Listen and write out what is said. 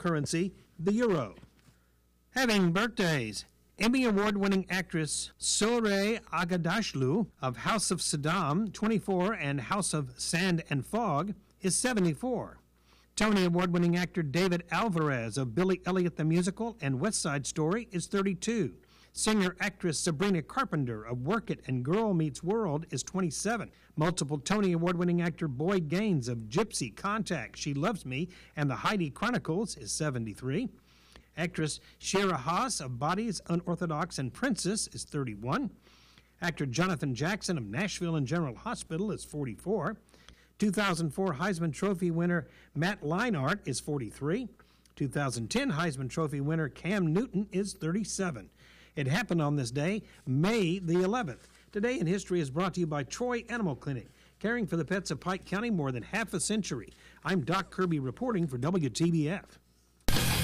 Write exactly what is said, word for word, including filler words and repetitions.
currency, the euro. Having birthdays, Emmy Award-winning actress Zohreh Aghdashloo of House of Saddam, twenty-four, and House of Sand and Fog, is seventy-four. Tony Award-winning actor David Alvarez of Billy Elliot the Musical and West Side Story is thirty-two. Singer-actress Sabrina Carpenter of Work It and Girl Meets World is twenty-seven. Multiple Tony Award-winning actor Boyd Gaines of Gypsy, Contact, She Loves Me, and The Heidi Chronicles is seventy-three. Actress Shira Haas of Bodies, Unorthodox, and Princess is thirty-one. Actor Jonathan Jackson of Nashville and General Hospital is forty-four. two thousand four Heisman Trophy winner Matt Leinart is forty-three. two thousand ten Heisman Trophy winner Cam Newton is thirty-seven. It happened on this day, May the eleventh. Today in History is brought to you by Troy Animal Clinic, caring for the pets of Pike County more than half a century. I'm Doc Kirby reporting for W T B F.